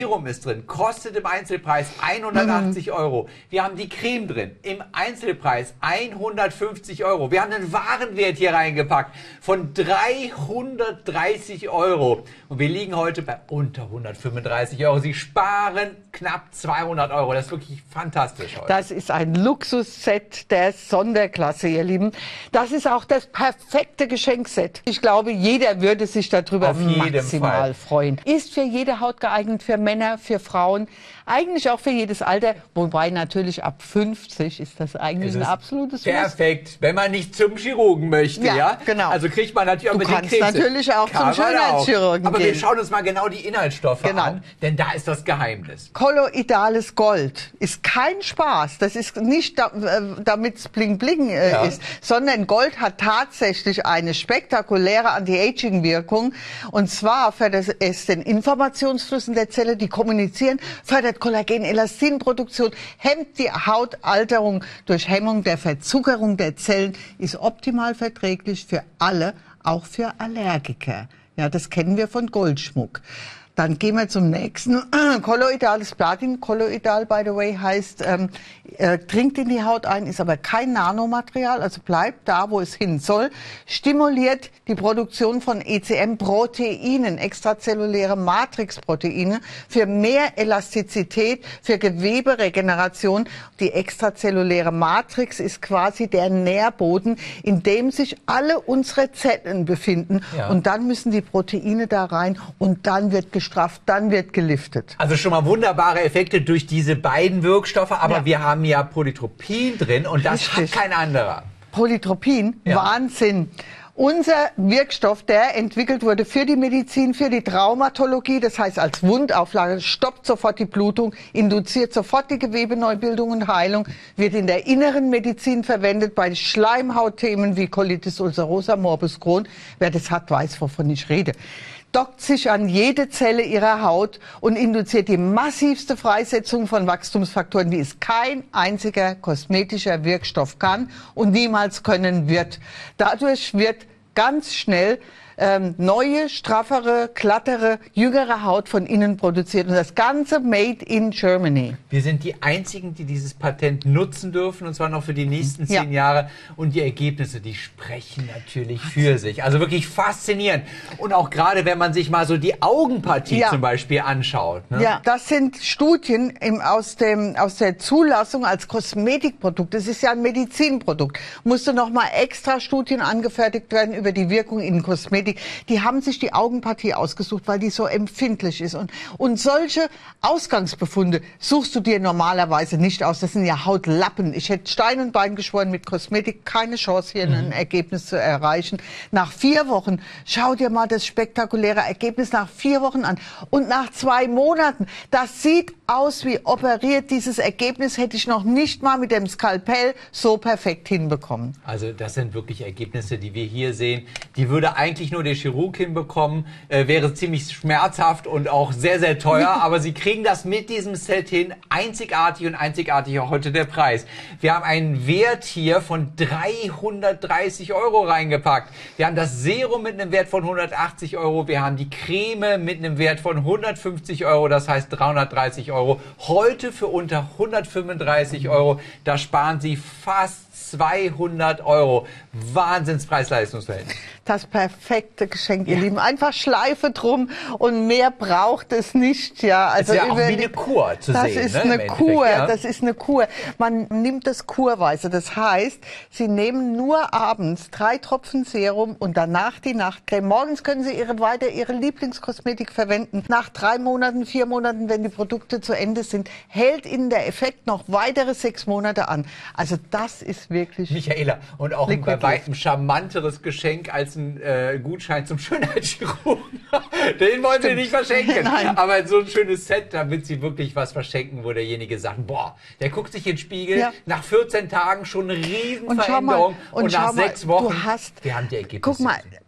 Serum ist drin, kostet im Einzelpreis 180 Euro. Wir haben die Creme drin, im Einzelpreis 150 Euro. Wir haben einen Warenwert hier reingepackt von 330 Euro. Und wir liegen heute bei unter 135 Euro. Sie sparen knapp 200 Euro. Das ist wirklich fantastisch heute. Das ist ein Luxusset der Sonderklasse, ihr Lieben. Das ist auch das perfekte Geschenkset. Ich glaube, jeder würde sich darüber maximal freuen. Ist für jede Haut geeignet, für Männer, für Frauen, eigentlich auch für jedes Alter. Wobei natürlich ab 50 ist das eigentlich ein absolutes perfekt, Muss. Wenn man nicht zum Chirurgen möchte, ja? Genau. Also kriegt man natürlich auch mit den Krebs. Du kannst natürlich auch zum Schönheitschirurgen Aber gehen. wir schauen uns mal genau die Inhaltsstoffe an, denn da ist das Geheimnis. Kolloidales Gold ist kein Spaß. Das ist nicht, damit es bling bling ist, sondern Gold hat tatsächlich eine spektakuläre Anti-Aging-Wirkung. Und zwar fördert es den Informationsfluss in der Zelle, die kommunizieren, fördert Kollagen-Elastinproduktion, hemmt die Hautalterung durch Hemmung der Verzuckerung der Zellen, ist optimal verträglich für alle, auch für Allergiker. Ja, das kennen wir von Goldschmuck. Dann gehen wir zum nächsten. Kolloidales Platin. Kolloidal, by the way, heißt, dringt in die Haut ein, ist aber kein Nanomaterial, also bleibt da, wo es hin soll. Stimuliert die Produktion von ECM-Proteinen, extrazelluläre Matrixproteine, für mehr Elastizität, für Geweberegeneration. Die extrazelluläre Matrix ist quasi der Nährboden, in dem sich alle unsere Zellen befinden. Ja. Und dann müssen die Proteine da rein und dann wird gestrafft, dann wird geliftet. Also schon mal wunderbare Effekte durch diese beiden Wirkstoffe, aber wir haben ja Polytropin drin und das hat kein anderer. Polytropin, Wahnsinn. Unser Wirkstoff, der entwickelt wurde für die Medizin, für die Traumatologie, das heißt als Wundauflage, stoppt sofort die Blutung, induziert sofort die Gewebeneubildung und Heilung, wird in der inneren Medizin verwendet bei Schleimhautthemen wie Colitis ulcerosa, Morbus Crohn. Wer das hat, weiß, wovon ich rede. Dockt sich an jede Zelle ihrer Haut und induziert die massivste Freisetzung von Wachstumsfaktoren, wie es kein einziger kosmetischer Wirkstoff kann und niemals können wird. Dadurch wird ganz schnell neue, straffere, glattere, jüngere Haut von innen produziert. Und das Ganze made in Germany. Wir sind die Einzigen, die dieses Patent nutzen dürfen, und zwar noch für die nächsten 10 Jahre. Und die Ergebnisse, die sprechen natürlich für sich. Also wirklich faszinierend. Und auch gerade, wenn man sich mal so die Augenpartie zum Beispiel anschaut. Ne? Ja, das sind Studien aus der Zulassung als Kosmetikprodukt. Das ist ja ein Medizinprodukt. Musste noch mal extra Studien angefertigt werden über die Wirkung in Kosmetik. Die haben sich die Augenpartie ausgesucht, weil die so empfindlich ist. Und solche Ausgangsbefunde suchst du dir normalerweise nicht aus. Das sind ja Hautlappen. Ich hätte Stein und Bein geschworen, mit Kosmetik keine Chance, hier ein Ergebnis zu erreichen. Nach 4 Wochen, schau dir mal das spektakuläre Ergebnis nach 4 Wochen an. Und nach 2 Monaten, das sieht aus wie operiert. Dieses Ergebnis hätte ich noch nicht mal mit dem Skalpell so perfekt hinbekommen. Also das sind wirklich Ergebnisse, die wir hier sehen. Die würde eigentlich nur der Chirurg hinbekommen, wäre ziemlich schmerzhaft und auch sehr, sehr teuer. Aber Sie kriegen das mit diesem Set hin. Einzigartig und einzigartig auch heute der Preis. Wir haben einen Wert hier von 330 Euro reingepackt. Wir haben das Serum mit einem Wert von 180 Euro. Wir haben die Creme mit einem Wert von 150 Euro. Das heißt 330 Euro. Heute für unter 135 Euro. Da sparen Sie fast 200 Euro. Wahnsinns-Preis-Leistungsverhältnis. Das perfekte Geschenk, ihr Lieben. Einfach Schleife drum und mehr braucht es nicht. Ja, also das ist ja auch wie eine Kur zu sehen. Das ist eine Kur. Das ist eine Kur. Man nimmt das kurweise. Das heißt, Sie nehmen nur abends 3 Tropfen Serum und danach die Nachtcreme. Morgens können Sie Ihre Lieblingskosmetik verwenden. Nach 3 Monaten, 4 Monaten, wenn die Produkte zu Ende sind, hält Ihnen der Effekt noch weitere 6 Monate an. Also das ist wirklich... Michaela, und auch ein bei weitem charmanteres Geschenk als ein Gutschein zum Schönheitschirurgen. Den wollen Sie nicht verschenken. Nein. Aber so ein schönes Set, damit Sie wirklich was verschenken, wo derjenige sagt, boah, der guckt sich in den Spiegel, nach 14 Tagen schon eine Riesenveränderung und nach 6 Wochen, wir haben die Ergebnisse. Guck mal,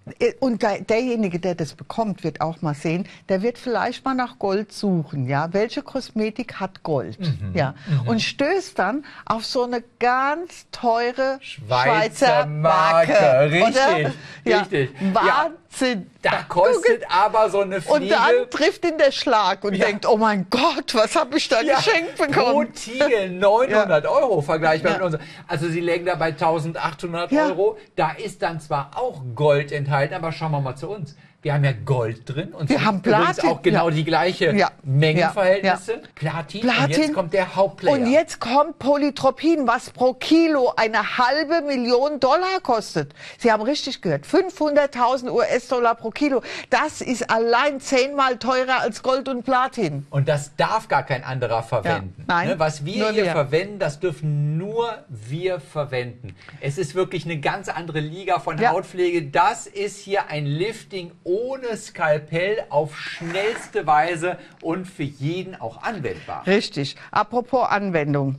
Und derjenige, der das bekommt, wird auch mal sehen, der wird vielleicht mal nach Gold suchen. Ja, welche Kosmetik hat Gold? Ja, und stößt dann auf so eine ganz teure Schweizer Marke. Richtig, ja, richtig. Wahnsinn. Ja, da kostet aber so eine Fliege. Und dann trifft ihn der Schlag und denkt, oh mein Gott, was habe ich da geschenkt bekommen? Pro Tiegel 900 Euro vergleichbar mit uns. Also sie legen da bei 1800 Euro. Da ist dann zwar auch Gold enthalten, aber schauen wir mal zu uns. Wir haben ja Gold drin und wir haben Platin. Auch genau die gleiche Mengenverhältnisse. Platin. Und jetzt kommt der Hauptplayer. Und jetzt kommt Polytropin, was pro Kilo $500.000 kostet. Sie haben richtig gehört, 500.000 US-Dollar pro Kilo. Das ist allein 10-mal teurer als Gold und Platin. Und das darf gar kein anderer verwenden. Ja, nein, ne? Was wir hier verwenden, das dürfen nur wir verwenden. Es ist wirklich eine ganz andere Liga von Hautpflege. Das ist hier ein Lifting ohne Skalpell auf schnellste Weise und für jeden auch anwendbar. Richtig. Apropos Anwendung,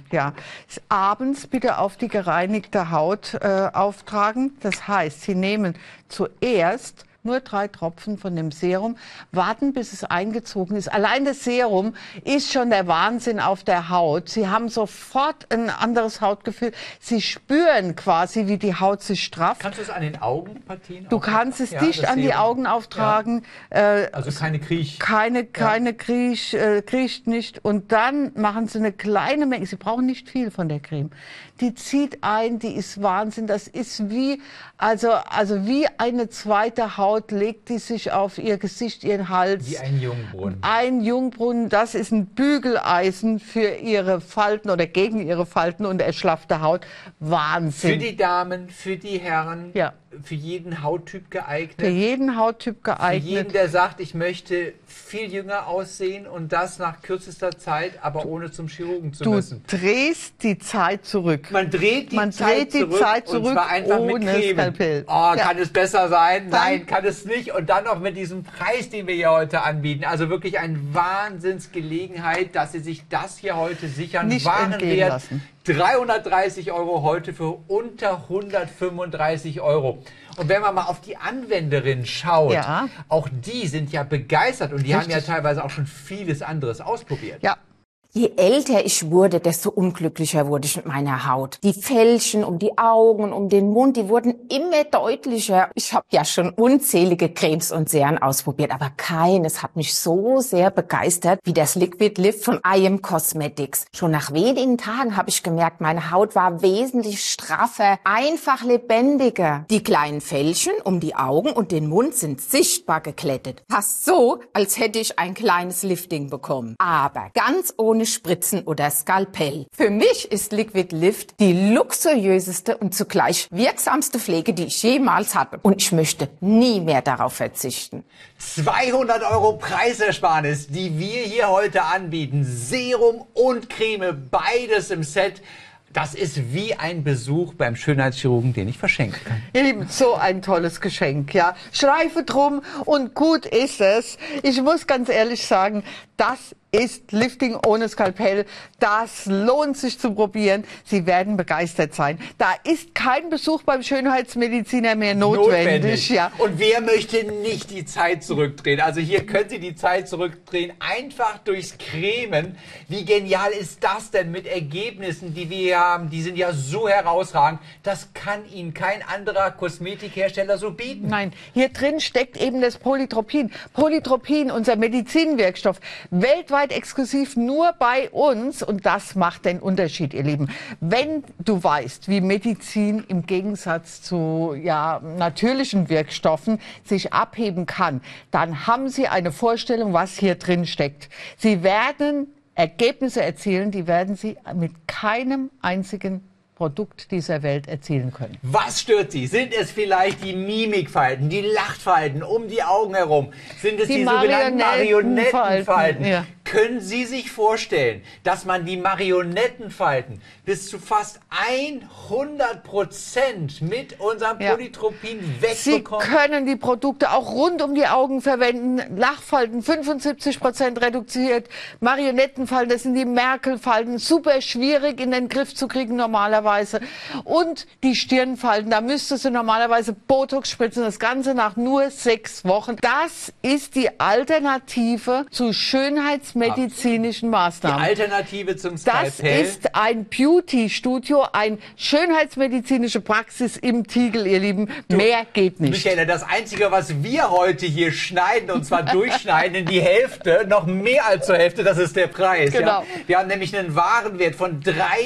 abends bitte auf die gereinigte Haut auftragen. Das heißt, Sie nehmen zuerst nur 3 Tropfen von dem Serum, warten, bis es eingezogen ist. Allein das Serum ist schon der Wahnsinn auf der Haut. Sie haben sofort ein anderes Hautgefühl. Sie spüren quasi, wie die Haut sich strafft. Kannst du es an den Augenpartien? Du kannst es dicht an die Augen auftragen. Also keine Kriech. Keine kriecht nicht. Und dann machen Sie eine kleine Menge. Sie brauchen nicht viel von der Creme. Die zieht ein, die ist Wahnsinn. Das ist wie, also wie eine zweite Haut legt die sich auf ihr Gesicht, ihren Hals. Wie ein Jungbrunnen. Ein Jungbrunnen, das ist ein Bügeleisen für ihre Falten oder gegen ihre Falten und erschlaffte Haut. Wahnsinn. Für die Damen, für die Herren, für jeden Hauttyp geeignet. Für jeden Hauttyp geeignet. Für jeden, der sagt, ich möchte viel jünger aussehen und das nach kürzester Zeit, aber ohne zum Chirurgen zu müssen. Du drehst die Zeit zurück. Man dreht die Zeit zurück und zwar einfach ohne mit Creme. Skalpell. Kann es besser sein? Nein, kann es nicht. Und dann noch mit diesem Preis, den wir hier heute anbieten. Also wirklich eine Wahnsinnsgelegenheit, dass Sie sich das hier heute sichern. Nicht entgehen lassen. 330 Euro heute für unter 135 Euro. Und wenn man mal auf die Anwenderinnen schaut, auch die sind ja begeistert und die haben ja teilweise auch schon vieles anderes ausprobiert. Ja. Je älter ich wurde, desto unglücklicher wurde ich mit meiner Haut. Die Fältchen um die Augen, um den Mund, die wurden immer deutlicher. Ich habe ja schon unzählige Cremes und Serien ausprobiert, aber keines hat mich so sehr begeistert wie das Liquid Lift von IM Cosmetics. Schon nach wenigen Tagen habe ich gemerkt, meine Haut war wesentlich straffer, einfach lebendiger. Die kleinen Fältchen um die Augen und den Mund sind sichtbar geglättet. Fast so, als hätte ich ein kleines Lifting bekommen. Aber ganz ohne Spritzen oder Skalpell. Für mich ist Liquid Lift die luxuriöseste und zugleich wirksamste Pflege, die ich jemals hatte. Und ich möchte nie mehr darauf verzichten. 200 Euro Preisersparnis, die wir hier heute anbieten. Serum und Creme, beides im Set. Das ist wie ein Besuch beim Schönheitschirurgen, den ich verschenken kann. Ihr Lieben, so ein tolles Geschenk, Schleife drum und gut ist es. Ich muss ganz ehrlich sagen, das ist Lifting ohne Skalpell. Das lohnt sich zu probieren. Sie werden begeistert sein. Da ist kein Besuch beim Schönheitsmediziner mehr notwendig. Und wer möchte nicht die Zeit zurückdrehen? Also hier können Sie die Zeit zurückdrehen, einfach durchs Cremen. Wie genial ist das denn mit Ergebnissen, die wir hier haben? Die sind ja so herausragend. Das kann Ihnen kein anderer Kosmetikhersteller so bieten. Nein, hier drin steckt eben das Polytropin. Polytropin, unser Medizinwirkstoff, weltweit exklusiv nur bei uns, und das macht den Unterschied, ihr Lieben. Wenn du weißt, wie Medizin im Gegensatz zu natürlichen Wirkstoffen sich abheben kann, dann haben Sie eine Vorstellung, was hier drin steckt. Sie werden Ergebnisse erzielen, die werden Sie mit keinem einzigen Produkt dieser Welt erzielen können. Was stört Sie? Sind es vielleicht die Mimikfalten, die Lachfalten um die Augen herum? Sind es die sogenannten Marionettenfalten? Können Sie sich vorstellen, dass man die Marionettenfalten bis zu fast 100% mit unserem Polytropin wegbekommt? Sie können die Produkte auch rund um die Augen verwenden. Lachfalten 75% reduziert. Marionettenfalten, das sind die Merkel-Falten, super schwierig in den Griff zu kriegen normalerweise. Und die Stirnfalten, da müsstest du normalerweise Botox spritzen, das Ganze nach nur 6 Wochen. Das ist die Alternative zu schönheitsmedizinischen Maßnahmen. Die Alternative zum Skalpell. Das ist ein Beauty-Studio, eine schönheitsmedizinische Praxis im Tiegel, ihr Lieben. Mehr geht nicht. Michaela, das Einzige, was wir heute hier schneiden, und zwar durchschneiden in die Hälfte, noch mehr als zur Hälfte, das ist der Preis. Genau. Ja? Wir haben nämlich einen Warenwert von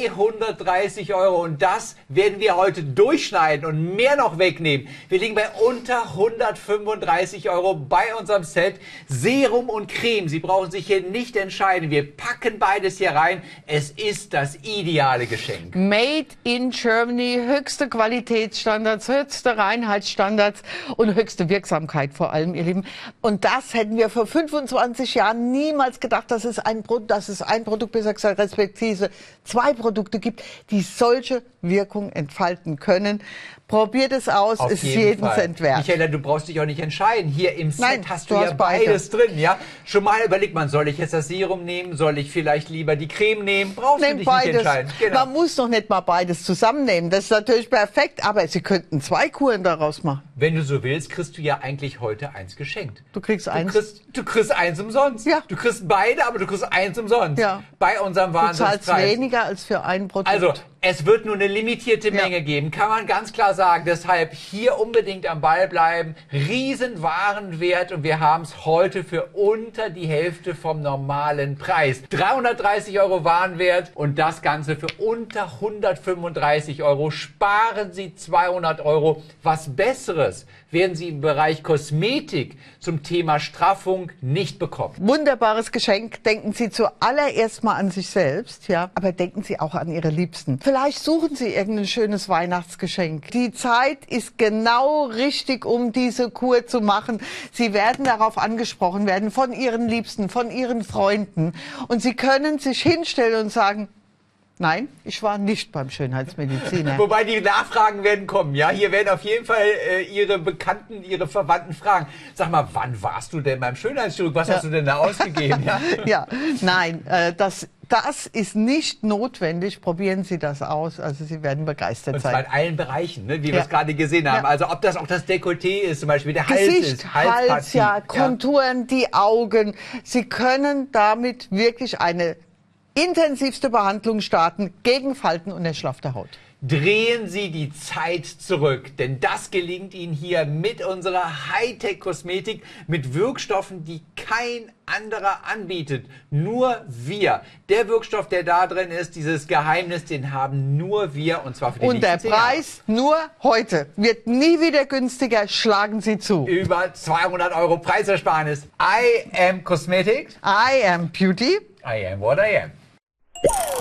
330 € und das werden wir heute durchschneiden und mehr noch wegnehmen. Wir liegen bei unter 135 € bei unserem Set. Serum und Creme, Sie brauchen sich hier nicht entscheiden. Wir packen beides hier rein. Es ist das ideale Geschenk. Made in Germany, höchste Qualitätsstandards, höchste Reinheitsstandards und höchste Wirksamkeit vor allem, ihr Lieben. Und das hätten wir vor 25 Jahren niemals gedacht, dass es ein Produkt, besser gesagt, respektive 2 Produkte gibt, die solche Wirkung entfalten können. Probiert es aus, es ist jeden Cent wert. Michaela, du brauchst dich auch nicht entscheiden. Hier im Set Nein, hast du ja beides drin, ja? Schon mal überlegt man, soll ich jetzt das Serum nehmen? Soll ich vielleicht lieber die Creme nehmen? Brauchst du dich nicht entscheiden. Genau. Man muss doch nicht mal beides zusammennehmen. Das ist natürlich perfekt, aber Sie könnten 2 Kuren daraus machen. Wenn du so willst, kriegst du ja eigentlich heute eins geschenkt. Du kriegst eins. Du kriegst eins umsonst. Ja. Du kriegst beide, aber du kriegst eins umsonst. Ja. Bei unserem Wahnsinnspreis. Du zahlst weniger als für ein Produkt. Also, es wird nur eine limitierte Menge geben, kann man ganz klar sagen. Deshalb hier unbedingt am Ball bleiben. Riesenwarenwert und wir haben es heute für unter die Hälfte vom normalen Preis. 330 € Warenwert und das Ganze für unter 135 €. Sparen Sie 200 €. Was Besseres werden Sie im Bereich Kosmetik zum Thema Straffung nicht bekommen. Wunderbares Geschenk. Denken Sie zuallererst mal an sich selbst, ja, aber denken Sie auch an Ihre Liebsten. Vielleicht suchen Sie irgendein schönes Weihnachtsgeschenk. Die Zeit ist genau richtig, um diese Kur zu machen. Sie werden darauf angesprochen werden von Ihren Liebsten, von Ihren Freunden. Und Sie können sich hinstellen und sagen, nein, ich war nicht beim Schönheitsmediziner. Wobei die Nachfragen werden kommen, ja? Hier werden auf jeden Fall Ihre Bekannten, Ihre Verwandten fragen. Sag mal, wann warst du denn beim Schönheitschirurg? Was hast du denn da ausgegeben? Ja, ja, nein, das ist nicht notwendig. Probieren Sie das aus. Also Sie werden begeistert und zwar sein. in allen Bereichen, ne, wie wir es gerade gesehen haben. Also ob das auch das Dekolleté ist, zum Beispiel der Hals Gesicht, ist, Hals, ja, Konturen, die Augen. Sie können damit wirklich eine intensivste Behandlung starten gegen Falten und erschlaffte Haut. Drehen Sie die Zeit zurück, denn das gelingt Ihnen hier mit unserer Hightech-Kosmetik, mit Wirkstoffen, die kein anderer anbietet. Nur wir. Der Wirkstoff, der da drin ist, dieses Geheimnis, den haben nur wir und zwar für die Und der nächsten 10 Jahre. Preis nur heute. Wird nie wieder günstiger. Schlagen Sie zu. Über 200 € Preisersparnis. I am Cosmetics. I am Beauty. I am what I am.